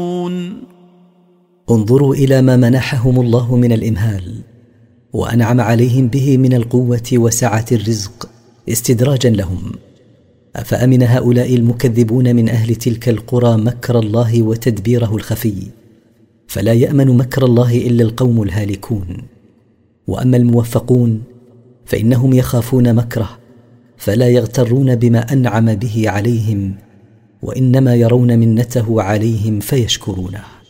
انظروا إلى ما منحهم الله من الإمهال وأنعم عليهم به من القوة وسعة الرزق استدراجا لهم. أفأمن هؤلاء المكذبون من أهل تلك القرى مكر الله وتدبيره الخفي؟ فلا يأمن مكر الله إلا القوم الهالكون. وأما الموفقون فإنهم يخافون مكره فلا يغترون بما أنعم به عليهم، وإنما يرون منته عليهم فيشكرونه.